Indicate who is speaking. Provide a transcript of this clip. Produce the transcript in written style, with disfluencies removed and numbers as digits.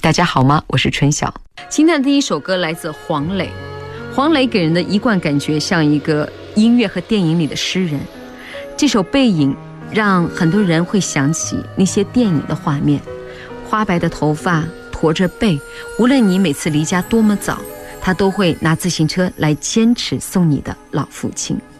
Speaker 1: 大家好吗？我是春晓。
Speaker 2: 今天的第一首歌来自黄磊。黄磊给人的一贯感觉像一个音乐和电影里的诗人。这首《背影》让很多人会想起那些电影的画面，花白的头发，驼着背，无论你每次离家多么早，他都会拿自行车来坚持送你的老父亲。